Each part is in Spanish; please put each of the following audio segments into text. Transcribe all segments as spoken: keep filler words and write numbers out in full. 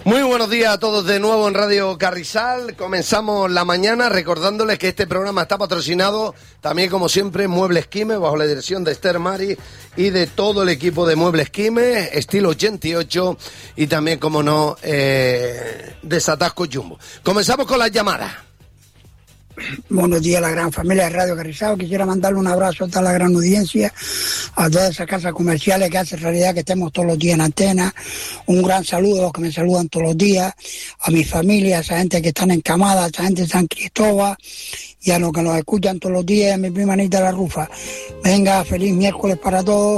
Muy buenos días a todos de nuevo en Radio Carrizal. Comenzamos la mañana recordándoles que este programa está patrocinado también, como siempre, Muebles Quime, bajo la dirección de Esther Mari y de todo el equipo de Muebles Quime, estilo ochenta y ocho, y también, como no, eh, Desatasco Jumbo. Comenzamos con las llamadas. Buenos días a la gran familia de Radio Carrizal. Quisiera mandarle un abrazo a toda la gran audiencia, a todas esas casas comerciales que hacen realidad que estemos todos los días en antena. Un gran saludo a los que me saludan todos los días, a mi familia, a esa gente que están encamada, a esa gente de San Cristóbal y a los que nos escuchan todos los días, a mi prima Anita La Rufa. Venga, feliz miércoles para todos.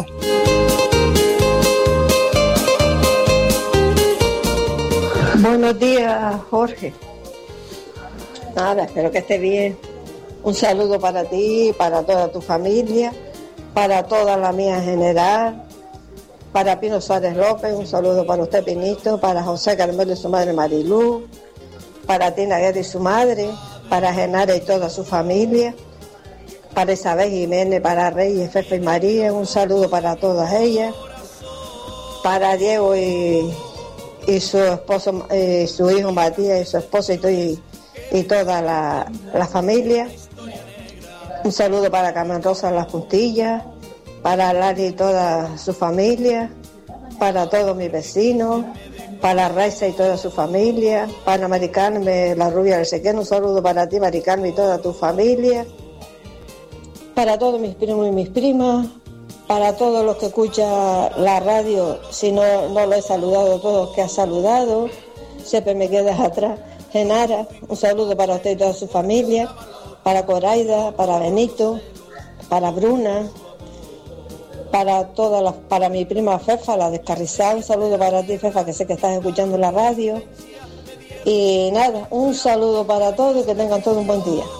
Buenos días, Jorge. Nada, espero que esté bien. Un saludo para ti, para toda tu familia, para toda la mía en general, para Pino Suárez López, un saludo para usted, Pinito, para José Carmelo y su madre Marilú, para Tina Guerra y su madre, para Genara y toda su familia, para Isabel Jiménez, para Reyes, Fefa y María, un saludo para todas ellas, para Diego y, y su esposo, eh, su hijo Matías y su esposa y todo. Y, y toda la, la familia. Un saludo para Carmen Rosa Las Puntillas, para Lali y toda su familia, para todos mis vecinos, para Raiza y toda su familia, para Maricarme, la rubia del Sequén, un saludo para ti, Maricarme, y toda tu familia, para todos mis primos y mis primas, para todos los que escuchan la radio, si no, no lo he saludado a todos que ha saludado, siempre me quedas atrás. Genara, un saludo para usted y toda su familia, para Coraida, para Benito, para Bruna, para todas las, para mi prima Fefa, la de Carrizal, un saludo para ti, Fefa, que sé que estás escuchando la radio. Y nada, un saludo para todos y que tengan todo un buen día.